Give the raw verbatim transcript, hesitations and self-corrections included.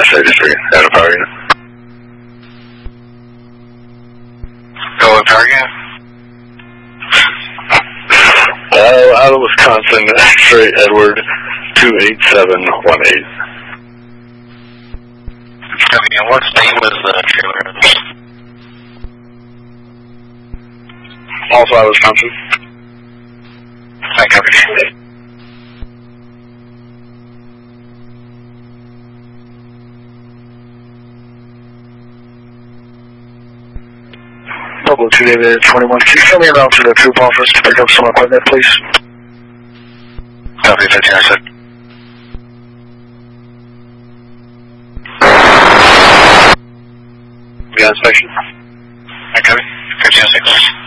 thirty-three, out of power unit. Go with power unit. Uh, out of Wisconsin, X-ray Edward, two eight seven one eight. Okay, and what state was the trailer? Also out of Wisconsin. I copy. Double two David twenty-one. Can you send me around to the troop office to pick up some equipment, please? Copy, fifteen, I said. We got inspection. I copy. fifteen, six.